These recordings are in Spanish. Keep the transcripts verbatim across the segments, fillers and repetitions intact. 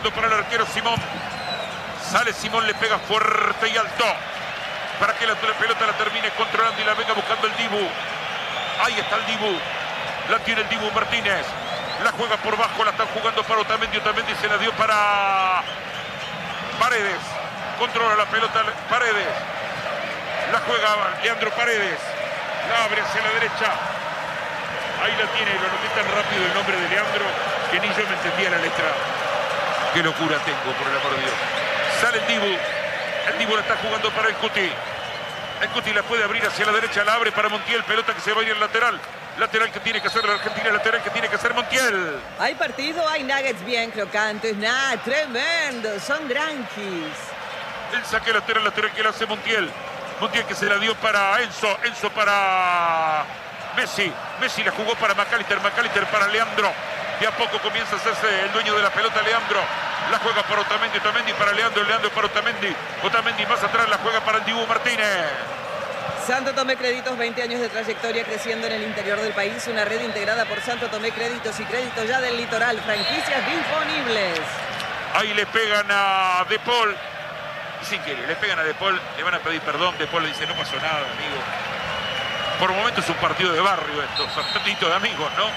jugando para el arquero Simón. Sale Simón, le pega fuerte y alto para que la pelota la termine controlando y la venga buscando el Dibu. Ahí está el Dibu. La tiene el Dibu Martínez. La juega por bajo, la están jugando para Otamendi. Otamendi se la dio para Paredes. Controla la pelota Paredes. La juega Leandro Paredes. La abre hacia la derecha. Ahí la tiene, lo anoté tan rápido el nombre de Leandro que ni yo me entendía la letra. Qué locura tengo, por el amor de Dios. Sale el Dibu. El Dibu la está jugando para el Cuti. El Cuti la puede abrir hacia la derecha, la abre para Montiel. Pelota que se va a ir al lateral. Lateral que tiene que hacer la Argentina, lateral que tiene que hacer Montiel. Hay partido, hay nuggets bien crocantes. Nah, tremendo, son granjis. El saque lateral, lateral que le hace Montiel. Montiel que se la dio para Enzo. Enzo para Messi. Messi la jugó para McAllister. McAllister para Leandro. De a poco comienza a hacerse el dueño de la pelota Leandro. La juega para Otamendi. Otamendi para Leandro. Leandro para Otamendi. Otamendi más atrás la juega para el Dibu Martínez. Santo Tomé Créditos, veinte años de trayectoria creciendo en el interior del país. Una red integrada por Santo Tomé Créditos y Créditos ya del Litoral. Franquicias disponibles. Ahí le pegan a De Paul. Sin querer, le pegan a De Paul. Le van a pedir perdón. De Paul le dice, no pasó nada, amigo. Por momentos es un partido de barrio esto. Partido de amigos, ¿no?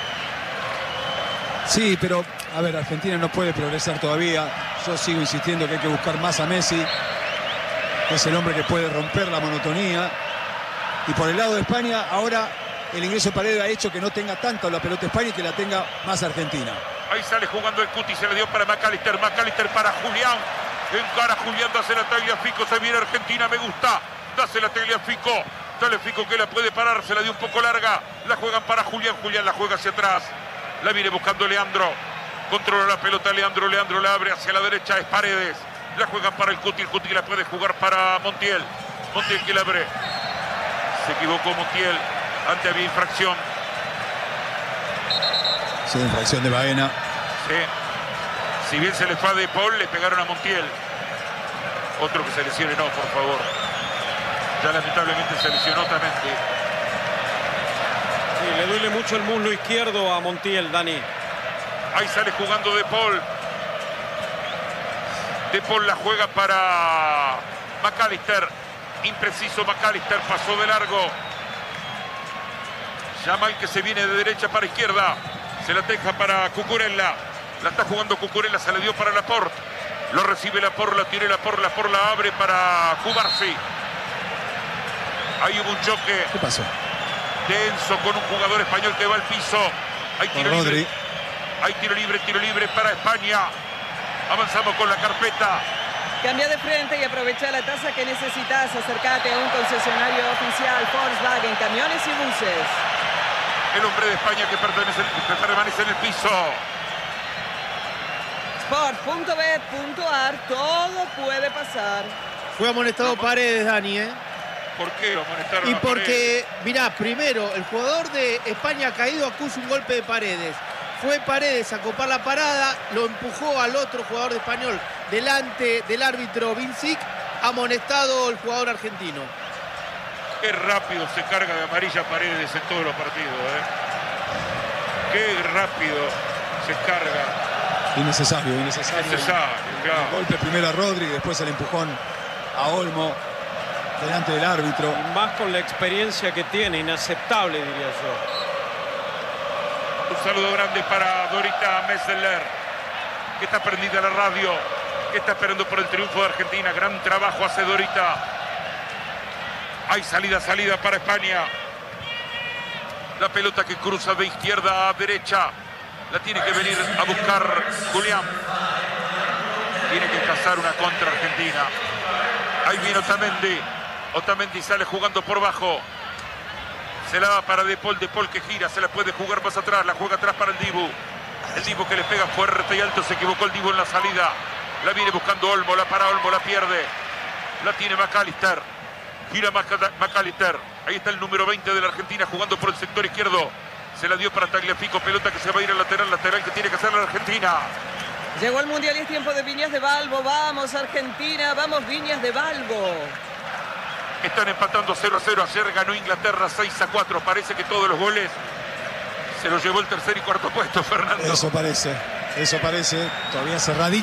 Sí, pero, a ver, Argentina no puede progresar todavía. Yo sigo insistiendo que hay que buscar más a Messi, que es el hombre que puede romper la monotonía. Y por el lado de España, ahora el ingreso de Paredes ha hecho que no tenga tanto la pelota España y que la tenga más Argentina. Ahí sale jugando el Cuti, se le dio para McAllister. McAllister para Julián. Encara Julián, dase la Tagliafico, se viene Argentina, me gusta. Dase la Tagliafico. Dale Fico que la puede parar, se la dio un poco larga. La juegan para Julián, Julián la juega hacia atrás. La viene buscando Leandro. Controla la pelota Leandro, Leandro la abre hacia la derecha, es Paredes. La juegan para el Cuti, el Cuti la puede jugar para Montiel. Montiel que la abre. Se equivocó Montiel, antes había infracción. Sí, infracción de Baena. Sí. Si bien se le fue a De Paul, le pegaron a Montiel. Otro que se lesione, no, por favor. Ya lamentablemente se lesionó Otamendi. Sí, le duele mucho el muslo izquierdo a Montiel, Dani. Ahí sale jugando De Paul. De Paul la juega para McAllister. Impreciso McAllister, pasó de largo. Yamal que se viene de derecha para izquierda. Se la deja para Cucurella. La está jugando Cucurella, se le dio para Laporte. Lo recibe Laporte, la tiene Laporte, Laporte la abre para Cubarsi. Ahí hubo un choque. ¿Qué pasó? Denso con un jugador español que va al piso. Hay tiro Con libre. Rodri. Hay tiro libre, tiro libre para España. Avanzamos con la carpeta. Cambia de frente y aprovecha la tasa que necesitas. Acércate a un concesionario oficial Volkswagen, camiones y buses. El hombre de España que pertenece, que permanece en el piso. sport punto bet punto ar, todo puede pasar. Fue amonestado Paredes, Dani, ¿eh? ¿Por qué lo amonestaron Y a porque, mirá, primero, el jugador de España caído acusa un golpe de Paredes. Fue Paredes a copar la parada, lo empujó al otro jugador de Español delante del árbitro Vincic, amonestado el jugador argentino. Qué rápido se carga de amarilla Paredes en todos los partidos, ¿eh? Qué rápido se carga. Innecesario, innecesario. Necesario, claro. El golpe primero a Rodri, después el empujón a Olmo delante del árbitro. Y más con la experiencia que tiene, inaceptable, diría yo. Un saludo grande para Dorita Messeler, que está prendida a la radio, que está esperando por el triunfo de Argentina. Gran trabajo hace Dorita. Hay salida, salida para España. La pelota que cruza de izquierda a derecha. La tiene que venir a buscar Julián. Tiene que cazar una contra Argentina. Ahí viene Otamendi. Otamendi sale jugando por bajo. Se la da para De Paul. De Paul que gira. Se la puede jugar más atrás. La juega atrás para el Dibu. El Dibu que le pega fuerte y alto. Se equivocó el Dibu en la salida. La viene buscando Olmo. La para Olmo. La pierde. La tiene McAllister. Gira McAllister. Ahí está el número veinte de la Argentina jugando por el sector izquierdo. Se la dio para Tagliafico. Pelota que se va a ir al lateral. Lateral que tiene que hacer la Argentina. Llegó el Mundial y es tiempo de Viñas de Balbo. Vamos Argentina, vamos Viñas de Balbo. Están empatando cero a cero. Ayer ganó Inglaterra seis a cuatro. Parece que todos los goles se los llevó el tercer y cuarto puesto, Fernando. Eso parece, eso parece. Todavía cerradito.